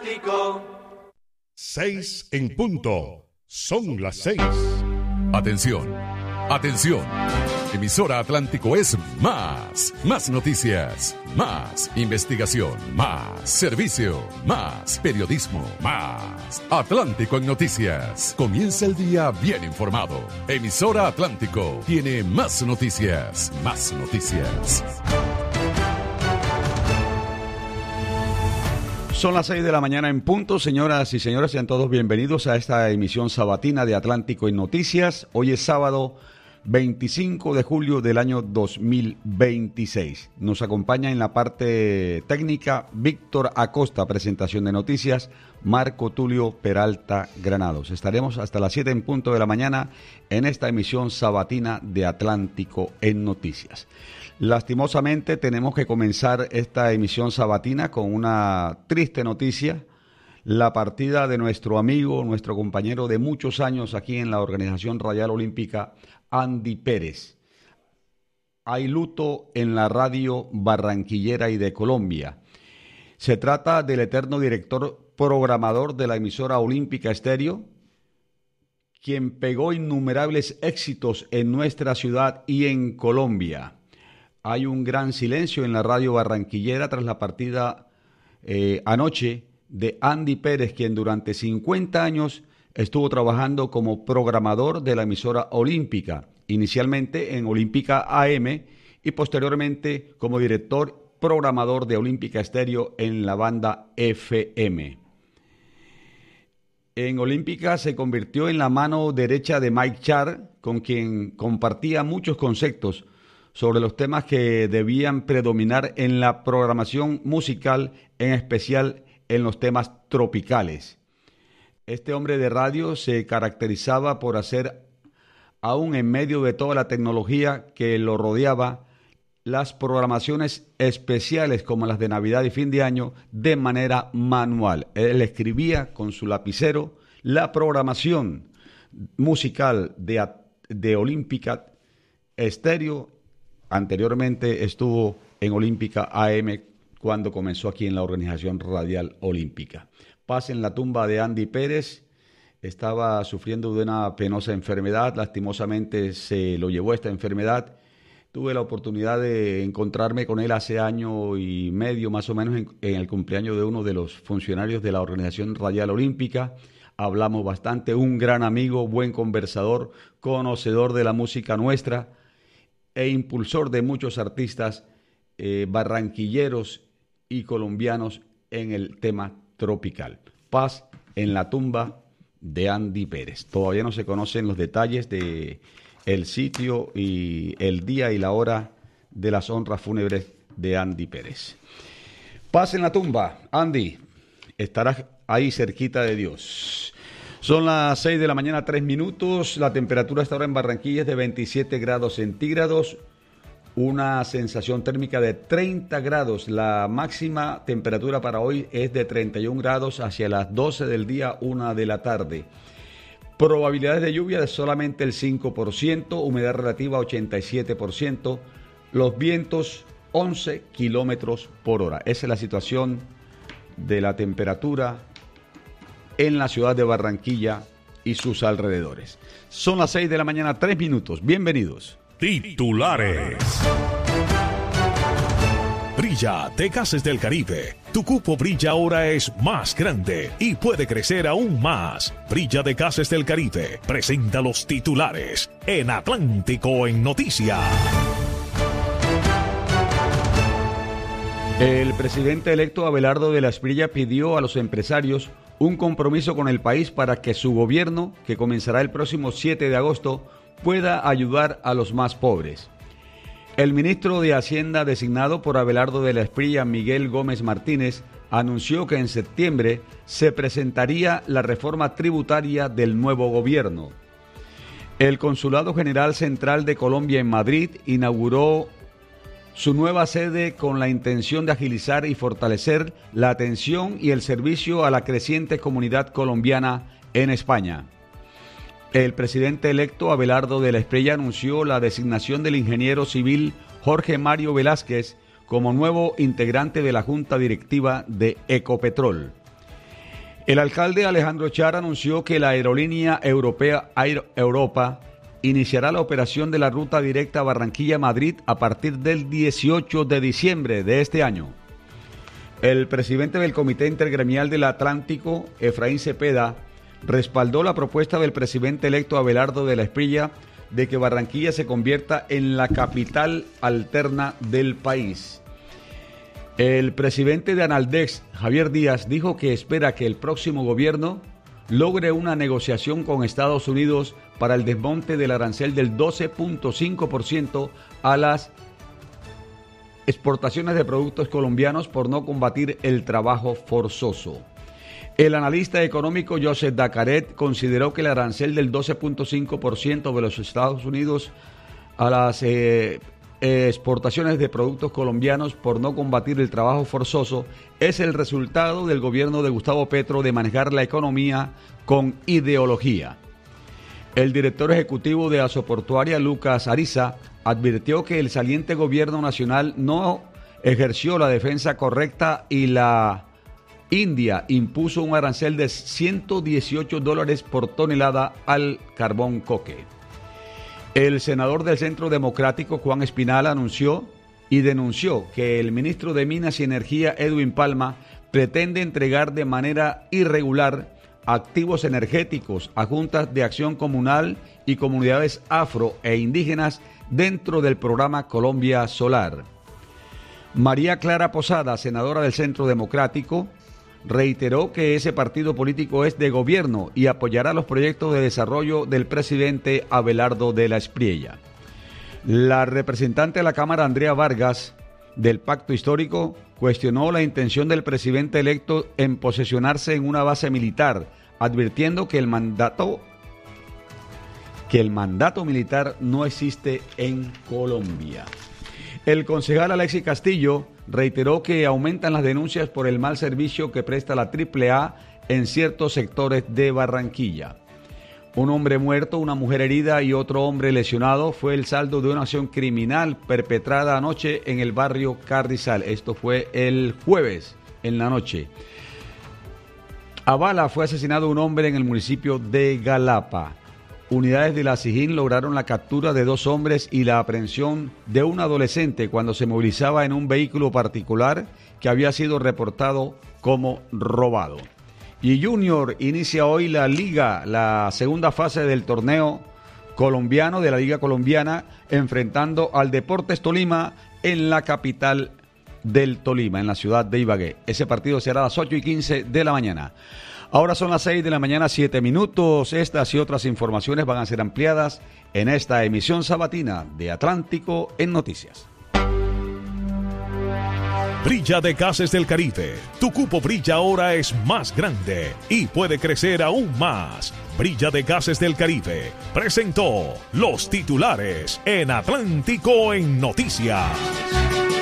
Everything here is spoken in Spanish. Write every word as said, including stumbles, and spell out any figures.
Atlántico. Seis en punto. Son las seis. Atención, atención. Emisora Atlántico es más, más noticias, más investigación, más servicio, más periodismo, más Atlántico en noticias. Comienza el día bien informado. Emisora Atlántico tiene más noticias, más noticias. Son las seis de la mañana en punto, señoras y señores, sean todos bienvenidos a esta emisión sabatina de Atlántico en Noticias. Hoy es sábado veinticinco de julio del año dos mil veintiséis. Nos acompaña en la parte técnica Víctor Acosta, presentación de noticias, Marco Tulio Peralta Granados. Estaremos hasta las siete en punto de la mañana en esta emisión sabatina de Atlántico en Noticias. Lastimosamente tenemos que comenzar esta emisión sabatina con una triste noticia: la partida de nuestro amigo, nuestro compañero de muchos años aquí en la Organización Radial Olímpica, Andy Pérez. Hay luto en la radio barranquillera y de Colombia. Se trata del eterno director programador de la emisora Olímpica Estéreo, quien pegó innumerables éxitos en nuestra ciudad y en Colombia. Hay un gran silencio en la radio barranquillera tras la partida eh, anoche de Andy Pérez, quien durante cincuenta años estuvo trabajando como programador de la emisora Olímpica, inicialmente en Olímpica A M y posteriormente como director programador de Olímpica Estéreo en la banda F M. En Olímpica se convirtió en la mano derecha de Mike Char, con quien compartía muchos conceptos sobre los temas que debían predominar en la programación musical, en especial en los temas tropicales. Este hombre de radio se caracterizaba por hacer, aún en medio de toda la tecnología que lo rodeaba, las programaciones especiales como las de Navidad y fin de año de manera manual. Él escribía con su lapicero la programación musical de, de Olímpica Estéreo. Anteriormente estuvo en Olímpica A M cuando comenzó aquí en la Organización Radial Olímpica. Paz en la tumba de Andy Pérez. Estaba sufriendo de una penosa enfermedad. Lastimosamente se lo llevó esta enfermedad. Tuve la oportunidad de encontrarme con él hace año y medio, más o menos, en, en el cumpleaños de uno de los funcionarios de la Organización Radial Olímpica. Hablamos bastante. Un gran amigo, buen conversador, conocedor de la música nuestra e impulsor de muchos artistas eh, barranquilleros y colombianos en el tema tropical. Paz en la tumba de Andy Pérez. Todavía no se conocen los detalles de el sitio y el día y la hora de las honras fúnebres de Andy Pérez. Paz en la tumba, Andy. Estarás ahí cerquita de Dios. Son las seis de la mañana, tres minutos. La temperatura hasta ahora en Barranquilla es de veintisiete grados centígrados. Una sensación térmica de treinta grados. La máxima temperatura para hoy es de treinta y un grados hacia las doce del día, una de la tarde. Probabilidades de lluvia de solamente el cinco por ciento, humedad relativa ochenta y siete por ciento. Los vientos once kilómetros por hora. Esa es la situación de la temperatura en la ciudad de Barranquilla y sus alrededores. Son las seis de la mañana, tres minutos. Bienvenidos. Titulares. Brilla de Gases del Caribe. Tu cupo Brilla ahora es más grande y puede crecer aún más. Brilla de Gases del Caribe presenta los titulares en Atlántico en Noticias. El presidente electo Abelardo de la Espriella pidió a los empresarios un compromiso con el país para que su gobierno, que comenzará el próximo siete de agosto, pueda ayudar a los más pobres. El ministro de Hacienda designado por Abelardo de la Espriella, Miguel Gómez Martínez, anunció que en septiembre se presentaría la reforma tributaria del nuevo gobierno. El Consulado General Central de Colombia en Madrid inauguró su nueva sede con la intención de agilizar y fortalecer la atención y el servicio a la creciente comunidad colombiana en España. El presidente electo Abelardo de la Espriella anunció la designación del ingeniero civil Jorge Mario Velázquez como nuevo integrante de la Junta Directiva de Ecopetrol. El alcalde Alejandro Char anunció que la aerolínea europea Air Europa iniciará la operación de la ruta directa Barranquilla-Madrid a partir del dieciocho de diciembre de este año. El presidente del Comité Intergremial del Atlántico, Efraín Cepeda, respaldó la propuesta del presidente electo Abelardo de la Espriella de que Barranquilla se convierta en la capital alterna del país. El presidente de Analdex, Javier Díaz, dijo que espera que el próximo gobierno logre una negociación con Estados Unidos para el desmonte del arancel del doce punto cinco por ciento a las exportaciones de productos colombianos por no combatir el trabajo forzoso. El analista económico Joseph Dacaret consideró que el arancel del doce punto cinco por ciento de los Estados Unidos a las eh, eh, exportaciones de productos colombianos por no combatir el trabajo forzoso es el resultado del gobierno de Gustavo Petro de manejar la economía con ideología. El director ejecutivo de Asoportuaria, Lucas Ariza, advirtió que el saliente gobierno nacional no ejerció la defensa correcta y la India impuso un arancel de ciento dieciocho dólares por tonelada al carbón coque. El senador del Centro Democrático, Juan Espinal, anunció y denunció que el ministro de Minas y Energía, Edwin Palma, pretende entregar de manera irregular activos energéticos a juntas de acción comunal y comunidades afro e indígenas dentro del programa Colombia Solar. María Clara Posada, senadora del Centro Democrático, reiteró que ese partido político es de gobierno y apoyará los proyectos de desarrollo del presidente Abelardo de la Espriella. La representante de la Cámara, Andrea Vargas, del Pacto Histórico, cuestionó la intención del presidente electo en posesionarse en una base militar, advirtiendo que el mandato, que el mandato militar no existe en Colombia. El concejal Alexis Castillo reiteró que aumentan las denuncias por el mal servicio que presta la triple A en ciertos sectores de Barranquilla. Un hombre muerto, una mujer herida y otro hombre lesionado fue el saldo de una acción criminal perpetrada anoche en el barrio Carrizal. Esto fue el jueves en la noche. A bala fue asesinado un hombre en el municipio de Galapa. Unidades de la SIJIN lograron la captura de dos hombres y la aprehensión de un adolescente cuando se movilizaba en un vehículo particular que había sido reportado como robado. Y Junior inicia hoy la liga, la segunda fase del torneo colombiano de la Liga Colombiana, enfrentando al Deportes Tolima en la capital del Tolima, en la ciudad de Ibagué. Ese partido será a las ocho y quince de la mañana. Ahora son las seis de la mañana, siete minutos. Estas y otras informaciones van a ser ampliadas en esta emisión sabatina de Atlántico en Noticias. Brilla de Gases del Caribe. Tu cupo Brilla ahora es más grande y puede crecer aún más. Brilla de Gases del Caribe presentó los titulares en Atlántico en Noticias.